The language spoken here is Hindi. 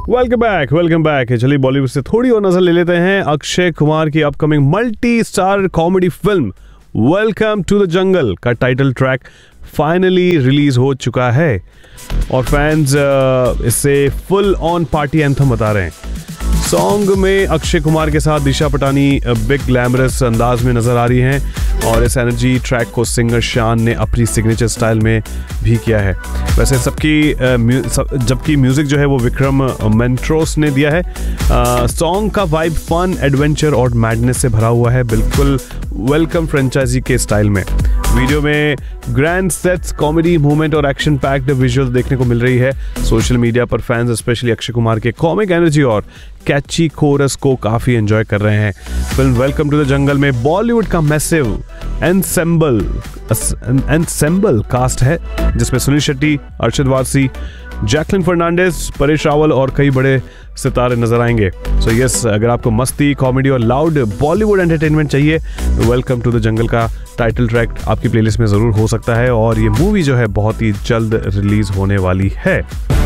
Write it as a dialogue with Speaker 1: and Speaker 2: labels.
Speaker 1: Welcome back. चलिए बॉलीवुड से थोड़ी और नजर ले लेते हैं अक्षय कुमार की upcoming multi star comedy film welcome to the jungle का टाइटल ट्रैक फाइनली रिलीज हो चुका है और फैंस इसे फुल ऑन पार्टी एंथम बता रहे हैं। सॉन्ग में अक्षय कुमार के साथ दिशा पटानी बिग ग्लैमरस अंदाज में नजर आ रही हैं और इस एनर्जी ट्रैक को सिंगर शान ने अपनी सिग्नेचर स्टाइल में भी किया है। वैसे जबकि म्यूजिक जो है वो विक्रम मेंट्रोस ने दिया है। सॉन्ग का वाइब फन, एडवेंचर और मैडनेस से भरा हुआ है, बिल्कुल वेलकम फ्रेंचाइजी के स्टाइल में। वीडियो में ग्रैंड सेट्स, कॉमेडी मूवमेंट और एक्शन पैक्ड विजुअल देखने को मिल रही है। सोशल मीडिया पर फैंस स्पेशली अक्षय कुमार के कॉमिक एनर्जी और कैची कोरस को काफी एंजॉय कर रहे हैं। Film welcome to the jungle में बॉलीवुड का मैसिव एनसेम्बल कास्ट है जिसमें सुनील शेट्टी, अरशद वारसी, जैकलिन फर्नांडिस, परेश रावल और कई बड़े सितारे नजर आएंगे। सो यस, अगर आपको मस्ती, कॉमेडी और लाउड बॉलीवुड एंटरटेनमेंट चाहिए तो वेलकम टू द जंगल का टाइटल ट्रैक आपकी प्लेलिस्ट में जरूर हो सकता है और ये मूवी जो है बहुत ही जल्द रिलीज होने वाली है।